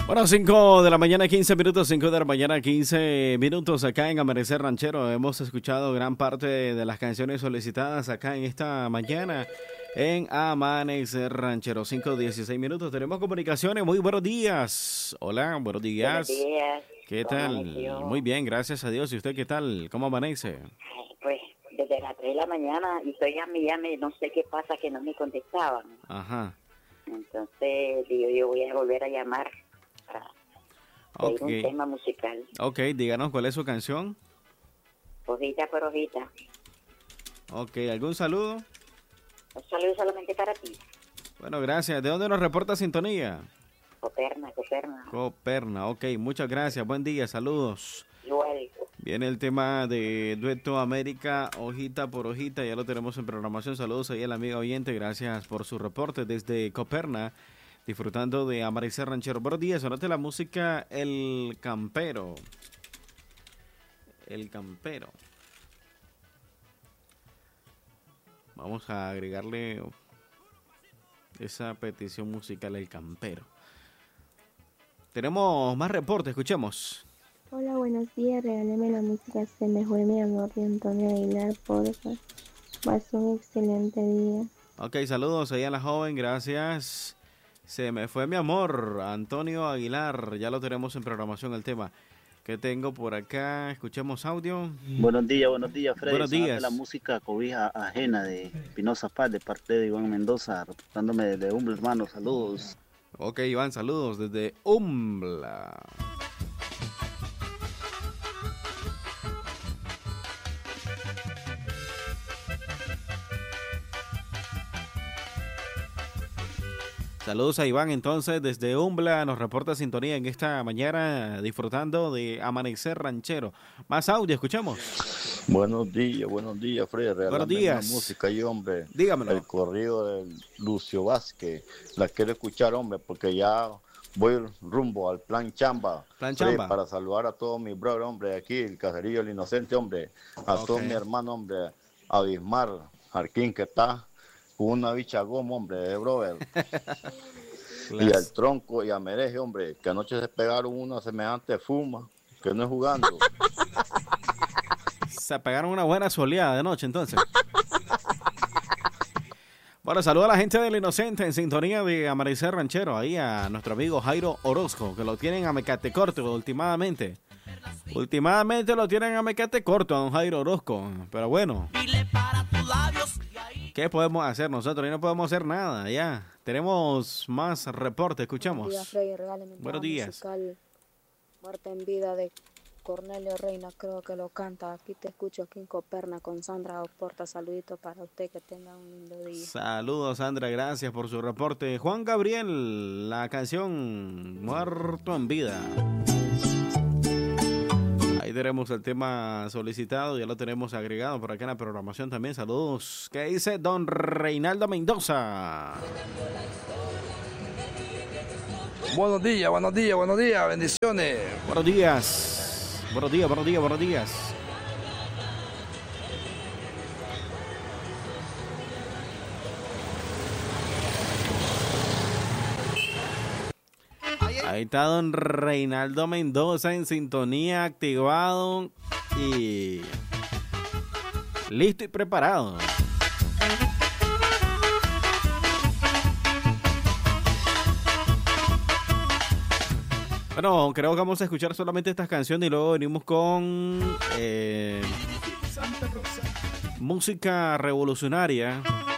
Bueno, 5 de la mañana, 15 minutos, 5 de la mañana, 15 minutos acá en Amanecer Ranchero. Hemos escuchado gran parte de las canciones solicitadas acá en esta mañana en Amanecer Ranchero. 5:16 minutos. Tenemos comunicaciones. Muy buenos días. Hola, buenos días. Buenos días. ¿Qué tal? Amaneció? Muy bien, gracias a Dios. ¿Y usted qué tal? ¿Cómo amanece? Ay, pues desde las 3 de la mañana y estoy llame, no sé qué pasa que no me contestaban. Ajá. Entonces digo, yo voy a volver a llamar para pedir un Ok. tema musical. Ok, díganos cuál es su canción. Hojita por hojita. Ok, ¿algún saludo? Un saludo solamente para ti. Bueno, gracias. ¿De dónde nos reporta sintonía? Coperna. Coperna, ok, muchas gracias, buen día, saludos. Igual. Viene el tema de Dueto América, hojita por hojita, ya lo tenemos en programación. Saludos ahí al amigo oyente, gracias por su reporte desde Coperna, disfrutando de Amanecer Ranchero. Buenos días, anote la música El Campero. El Campero. Vamos a agregarle esa petición musical, El Campero. Tenemos más reportes, escuchemos. Hola, buenos días. Regáleme la música Se me fue mi amor de Antonio Aguilar, porfa. Va a ser un excelente día. Ok, saludos ahí a la joven, gracias. Se me fue mi amor, Antonio Aguilar. Ya lo tenemos en programación el tema. ¿Qué tengo por acá? Escuchemos audio. Buenos días, Freddy. Buenos días. La música Cobija Ajena de Pinoza Paz, de parte de Iván Mendoza, reportándome desde Humble, hermano. Saludos. Ok, Iván, saludos desde Umbla. Saludos a Iván entonces desde Umbla, nos reporta sintonía en esta mañana disfrutando de Amanecer Ranchero. Más audio, escuchemos. Buenos días, Freddy. Buenos días. La música y hombre. Dígamelo. El corrido de Lucio Vázquez. La quiero escuchar, hombre, porque ya voy rumbo al plan Chamba. Plan Freddy, Chamba. para saludar a todos mis brothers, hombre, aquí, el Caserillo, el Inocente, hombre. A Ok. todos mis hermanos, hombre. A Bismar, Jarquín, que está con una bicha goma, hombre, de brother. Y al Tronco y a Mereje, hombre, que anoche se pegaron una semejante fuma, que no es jugando. Se pegaron una buena soleada de noche entonces. Bueno, saludo a la gente del Inocente en sintonía de Amanecer Ranchero. Ahí a nuestro amigo Jairo Orozco, que lo tienen a mecate corto últimamente. Últimamente lo tienen a mecate corto a don Jairo Orozco. Pero bueno, ¿qué podemos hacer nosotros? Ya no podemos hacer nada, ya. Tenemos más reportes, escuchamos. Buenos días, Freddy. Regáleme un Buenos tema días. musical Muerte en Vida de Cornelio Reina, creo que lo canta. Aquí te escucho aquí en Coperna con Sandra Oporta. Saludito para usted, que tenga un lindo día. Saludos, Sandra, gracias por su reporte. Juan Gabriel, la canción Muerto en Vida. Ahí tenemos el tema solicitado, ya lo tenemos agregado por acá en la programación también. Saludos. ¿Qué dice don Reinaldo Mendoza? Buenos días, bendiciones. Buenos días. Buenos días. Ahí está don Reinaldo Mendoza en sintonía, activado y listo y preparado. Bueno, creo que vamos a escuchar solamente estas canciones y luego venimos con música revolucionaria.